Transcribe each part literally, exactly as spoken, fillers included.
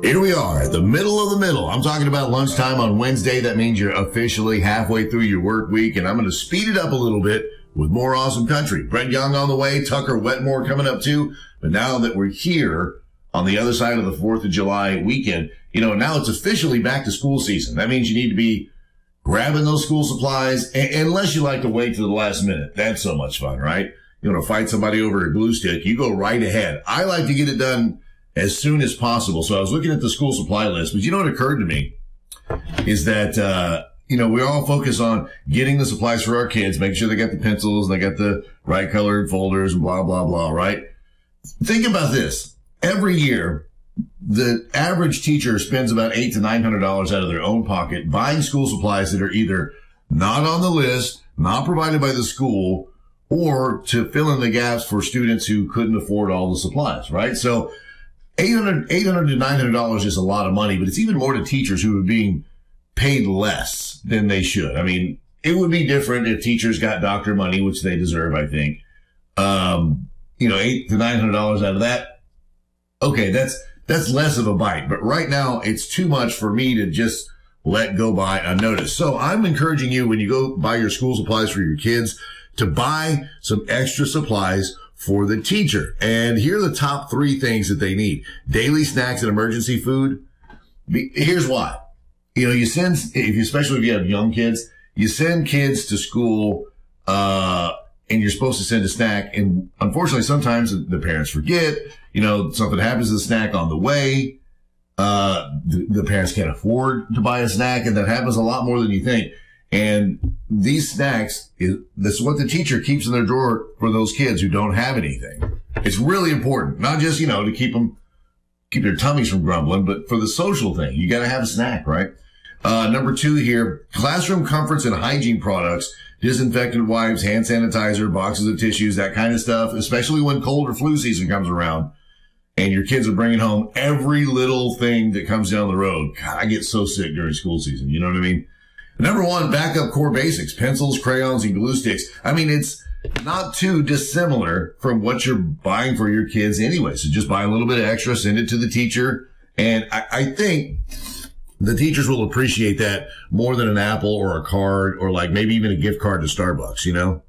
Here we are, the middle of the middle. I'm talking about lunchtime on Wednesday. That means you're officially halfway through your work week, and I'm going to speed it up a little bit with more awesome country. Brett Young on the way, Tucker Wetmore coming up too. But now that we're here on the other side of the fourth of July weekend, you know, now it's officially back to school season. That means you need to be grabbing those school supplies, a- unless you like to wait to the last minute. That's so much fun, right? You want to fight somebody over a glue stick, you go right ahead. I like to get it done as soon as possible. So I was looking at the school supply list, but you know what occurred to me is that, uh, you know, we all focus on getting the supplies for our kids, making sure they got the pencils, they got the right colored folders and blah, blah, blah, right? Think about this. Every year, the average teacher spends about eight to nine hundred dollars out of their own pocket buying school supplies that are either not on the list, not provided by the school, or to fill in the gaps for students who couldn't afford all the supplies, right? So eight hundred, eight hundred to nine hundred dollars is a lot of money, but it's even more to teachers who are being paid less than they should. I mean, it would be different if teachers got doctor money, which they deserve, I think. Um, you know, eight to nine hundred dollars out of that. Okay, that's, that's less of a bite, but right now it's too much for me to just let go by unnoticed. So I'm encouraging you, when you go buy your school supplies for your kids, to buy some extra supplies for the teacher. And here are the top three things that they need. Daily snacks and emergency food. Here's why. You know, you send, if you, especially if you have young kids, you send kids to school, uh, and you're supposed to send a snack. And unfortunately, sometimes the parents forget, you know, something happens to the snack on the way. Uh, the, the parents can't afford to buy a snack, and that happens a lot more than you think. And these snacks, is that's what the teacher keeps in their drawer for those kids who don't have anything. It's really important, not just, you know, to keep them, keep their tummies from grumbling, but for the social thing. You got to have a snack, right? Uh, number two here, classroom comforts and hygiene products, disinfectant wipes, hand sanitizer, boxes of tissues, that kind of stuff, especially when cold or flu season comes around and your kids are bringing home every little thing that comes down the road. God, I get so sick during school season. You know what I mean? Number one, backup core basics, pencils, crayons, and glue sticks. I mean, it's not too dissimilar from what you're buying for your kids anyway. So just buy a little bit extra, send it to the teacher. And I, I think the teachers will appreciate that more than an apple or a card or like maybe even a gift card to Starbucks, you know?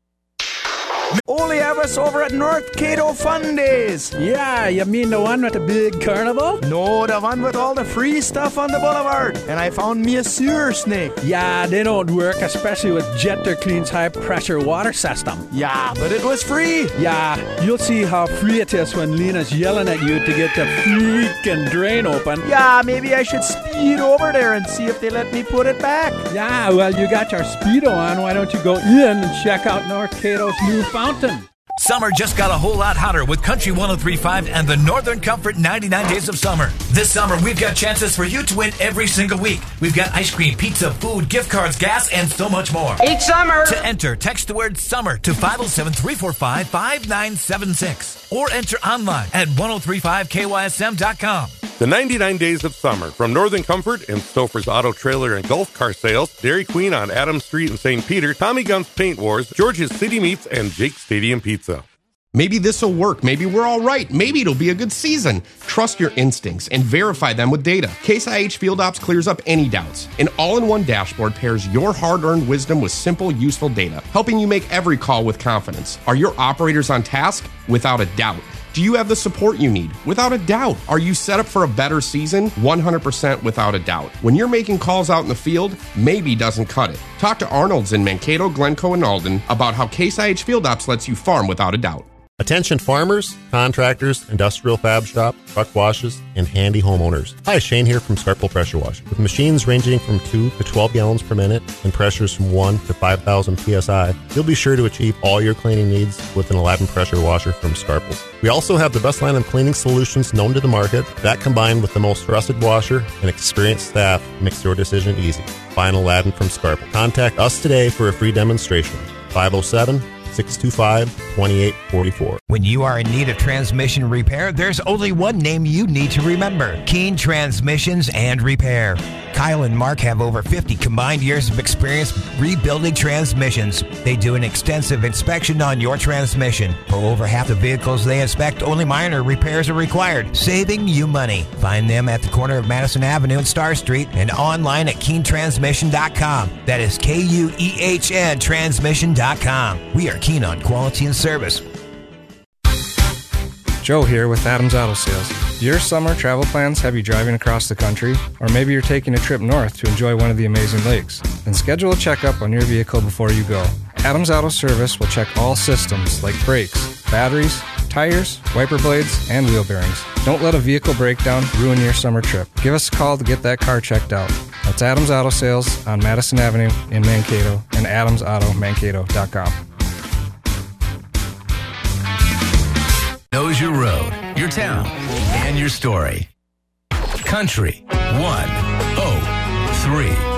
Only have us over at North Cato Fun Days. Yeah, you mean the one with the big carnival? No, the one with all the free stuff on the boulevard. And I found me a sewer snake. Yeah, they don't work, especially with JetterClean's high-pressure water system. Yeah, but it was free. Yeah, you'll see how free it is when Lena's yelling at you to get the freaking drain open. Yeah, maybe I should speed over there and see if they let me put it back. Yeah, well, you got your Speedo on. Why don't you go in and check out North Cato's new fountain? Summer just got a whole lot hotter with Country one oh three point five and the Northern Comfort ninety-nine Days of Summer. This summer, we've got chances for you to win every single week. We've got ice cream, pizza, food, gift cards, gas, and so much more. Each summer! To enter, text the word SUMMER to five oh seven, three four five, five nine seven six or enter online at ten thirty-five K Y S M dot com. The ninety-nine Days of Summer from Northern Comfort and Stouffer's Auto Trailer and Golf Car Sales, Dairy Queen on Adams Street in Saint Peter, Tommy Gunn's Paint Wars, George's City Meats, and Jake's Stadium Pizza. Maybe this will work. Maybe we're all right. Maybe it'll be a good season. Trust your instincts and verify them with data. Case I H Field Ops clears up any doubts. An all-in-one dashboard pairs your hard-earned wisdom with simple, useful data, helping you make every call with confidence. Are your operators on task? Without a doubt. Do you have the support you need? Without a doubt. Are you set up for a better season? one hundred percent without a doubt. When you're making calls out in the field, maybe doesn't cut it. Talk to Arnold's in Mankato, Glencoe, and Alden about how Case I H Field Ops lets you farm without a doubt. Attention farmers, contractors, industrial fab shop, truck washes, and handy homeowners. Hi, Shane here from Scarpel Pressure Wash. With machines ranging from two to twelve gallons per minute and pressures from one to five thousand P S I, you'll be sure to achieve all your cleaning needs with an Aladdin pressure washer from Scarpel. We also have the best line of cleaning solutions known to the market. That combined with the most trusted washer and experienced staff makes your decision easy. Buy an Aladdin from Scarpel. Contact us today for a free demonstration. five oh seven, six two five, two eight four four. When you are in need of transmission repair, there's only one name you need to remember: Keene Transmissions and Repair. Kyle and Mark have over fifty combined years of experience rebuilding transmissions. They do an extensive inspection on your transmission. For over half the vehicles they inspect, only minor repairs are required, saving you money. Find them at the corner of Madison Avenue and Star Street and online at keen transmission dot com. That is K U E H N transmission dot com. We are keen on quality and service. Joe here with Adams Auto Sales. Do your summer travel plans have you driving across the country? Or maybe you're taking a trip north to enjoy one of the amazing lakes? Then schedule a checkup on your vehicle before you go. Adams Auto Service will check all systems like brakes, batteries, tires, wiper blades, and wheel bearings. Don't let a vehicle breakdown ruin your summer trip. Give us a call to get that car checked out. That's Adams Auto Sales on Madison Avenue in Mankato and adams auto mankato dot com. Knows your road, your town, and your story. Country one oh three.